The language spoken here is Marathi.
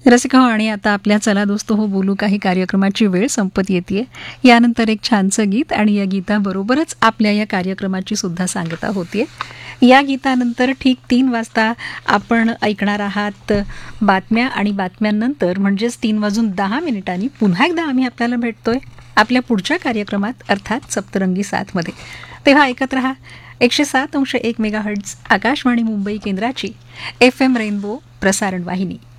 रसिका हो, आणि आता आपल्या चला दोस्तो हो बोलू काही कार्यक्रमाची वेळ संपत येते. यानंतर एक छानसं गीत आणि या गीताबरोबरच आपल्या या कार्यक्रमाची सुद्धा सांगता होतीये. या गीतानंतर ठीक 3 वाजता आपण ऐकणार आहात बातम्या आणि बातम्यांनंतर म्हणजेच 3:10 पुन्हा एकदा आम्ही आपल्याला भेटतोय आपल्या पुढच्या कार्यक्रमात अर्थात सप्तरंगी साथमध्ये. तेव्हा ऐकत रहा 107.1 मेगाहर्ट्झ आकाशवाणी मुंबई केंद्राची FM रेनबो प्रसारण वाहिनी.